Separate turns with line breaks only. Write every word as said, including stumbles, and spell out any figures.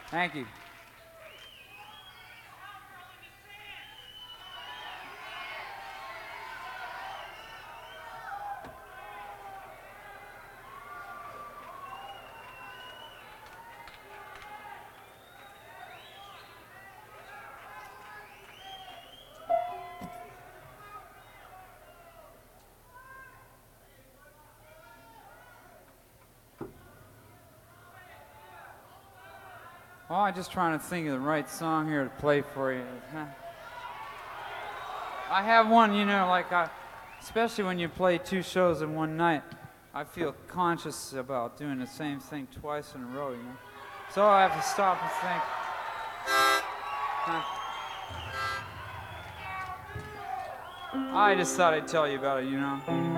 Thank you. Well, I'm just trying to think of the right song here to play for you. I have one, you know, like I, especially when you play two shows in one night, I feel conscious about doing the same thing twice in a row, you know. So I have to stop and think. Huh. I just thought I'd tell you about it, you know.